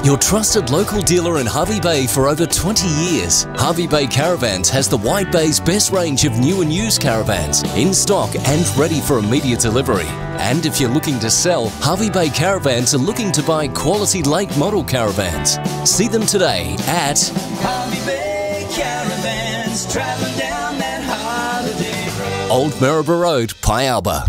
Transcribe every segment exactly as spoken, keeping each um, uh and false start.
Your trusted local dealer in Hervey Bay for over twenty years, Hervey Bay Caravans has the Wide Bay's best range of new and used caravans in stock and ready for immediate delivery. And if you're looking to sell, Hervey Bay Caravans are looking to buy quality late model caravans. See them today at Hervey Bay Caravans, traveling down that holiday road. Old Maryborough Road, Pialba.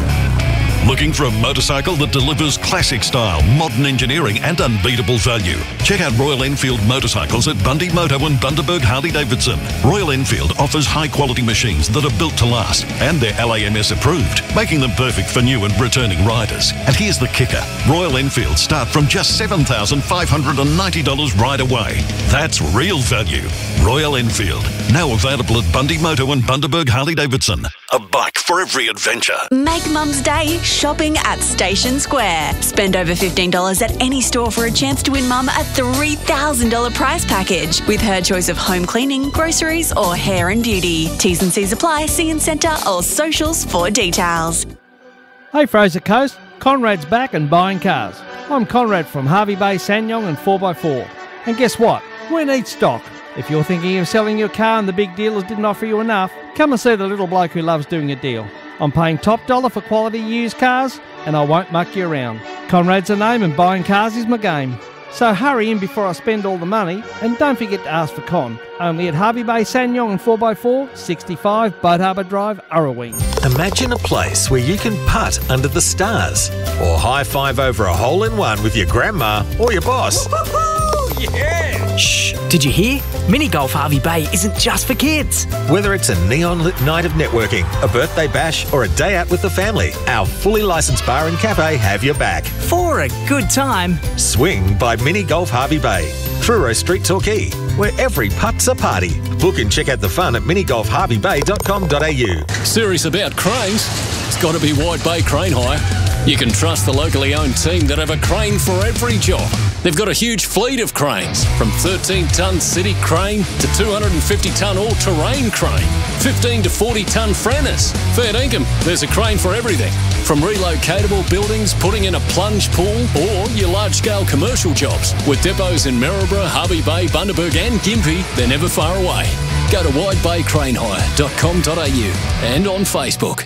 Looking for a motorcycle that delivers classic style, modern engineering and unbeatable value? Check out Royal Enfield motorcycles at Bundy Moto and Bundaberg Harley Davidson. Royal Enfield offers high quality machines that are built to last and they're L A M S approved, making them perfect for new and returning riders. And here's the kicker. Royal Enfield start from just seven thousand five hundred ninety dollars right away. That's real value. Royal Enfield, now available at Bundy Moto and Bundaberg Harley Davidson. A bike for every adventure. Make Mum's Day shopping at Station Square. Spend over fifteen dollars at any store for a chance to win Mum a three thousand dollars prize package with her choice of home cleaning, groceries or hair and beauty. T's and C's apply. See in centre or socials for details. Hey Fraser Coast, Conrad's back and buying cars. I'm Conrad from Hervey Bay, Sanyong and four by four. And guess what? We need stock. If you're thinking of selling your car and the big dealers didn't offer you enough, come and see the little bloke who loves doing a deal. I'm paying top dollar for quality used cars and I won't muck you around. Conrad's the name and buying cars is my game. So hurry in before I spend all the money and don't forget to ask for Con. Only at Hervey Bay, Sanyong and four by four, sixty-five Boat Harbour Drive, Urrawee. Imagine a place where you can putt under the stars or high-five over a hole-in-one with your grandma or your boss. Yeah! Shh! Did you hear? Mini Golf Hervey Bay isn't just for kids. Whether it's a neon-lit night of networking, a birthday bash or a day out with the family, our fully licensed bar and cafe have your back. For a good time. Swing by Mini Golf Hervey Bay, Truro Street, Torquay, where every putt's a party. Book and check out the fun at mini golf harvey bay dot com dot a u. Serious about cranes? It's got to be Wide Bay Crane Hire. You can trust the locally owned team that have a crane for every job. They've got a huge fleet of cranes, from thirteen tonne city crane to two hundred fifty tonne all-terrain crane, fifteen to forty tonne franners. Fair dinkum, there's a crane for everything. From relocatable buildings, putting in a plunge pool, or your large-scale commercial jobs. With depots in Maryborough, Hervey Bay, Bundaberg and Gympie, they're never far away. Go to wide bay crane hire dot com dot a u and on Facebook.